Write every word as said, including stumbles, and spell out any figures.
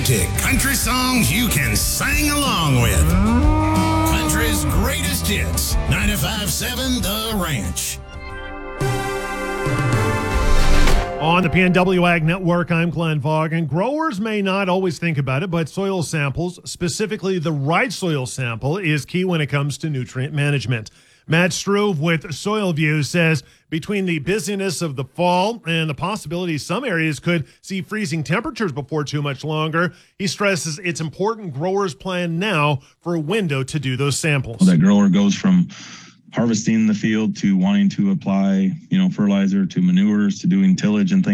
authentic country songs you can sing along with. Country's greatest hits. ninety-five point seven The Ranch. On the P N W Ag Network, I'm Glenn Vaughan. Growers may not always think about it, but soil samples, specifically the right soil sample, is key when it comes to nutrient management. Matt Struve with Soil View says between the busyness of the fall and the possibility some areas could see freezing temperatures before too much longer, he stresses it's important growers plan now for a window to do those samples. That grower goes from harvesting the field to wanting to apply, you know, fertilizer to manures to doing tillage and things